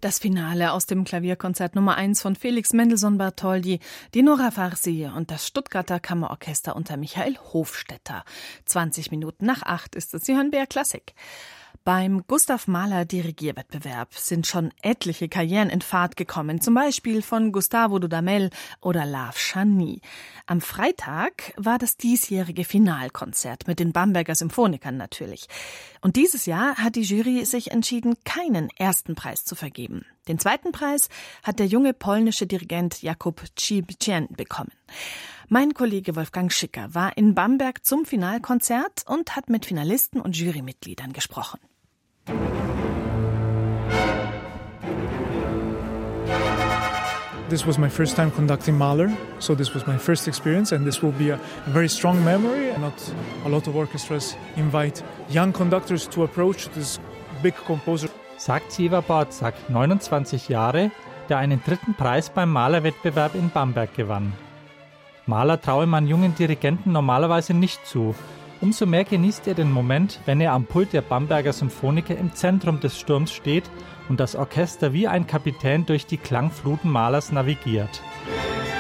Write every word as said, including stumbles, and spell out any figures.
Das Finale aus dem Klavierkonzert Nummer eins von Felix Mendelssohn Bartholdy, die Nora Farsi und das Stuttgarter Kammerorchester unter Michael Hofstetter. zwanzig Minuten nach acht ist es. Sie hören B R Klassik. Beim Gustav Mahler Dirigierwettbewerb sind schon etliche Karrieren in Fahrt gekommen, zum Beispiel von Gustavo Dudamel oder Lave Chani. Am Freitag war das diesjährige Finalkonzert mit den Bamberger Symphonikern natürlich. Und dieses Jahr hat die Jury sich entschieden, keinen ersten Preis zu vergeben. Den zweiten Preis hat der junge polnische Dirigent Jakub Cibicien bekommen. Mein Kollege Wolfgang Schicker war in Bamberg zum Finalkonzert und hat mit Finalisten und Jurymitgliedern gesprochen. This was my first time conducting Mahler, so this was my first experience, and this will be a very strong memory. Not a lot of orchestras invite young conductors to approach this big composer. Sagt Siva Borzak, neunundzwanzig Jahre, der einen dritten Preis beim Mahler-Wettbewerb in Bamberg gewann. Mahler traue man jungen Dirigenten normalerweise nicht zu. Umso mehr genießt er den Moment, wenn er am Pult der Bamberger Symphoniker im Zentrum des Sturms steht und das Orchester wie ein Kapitän durch die Klangfluten Mahlers navigiert.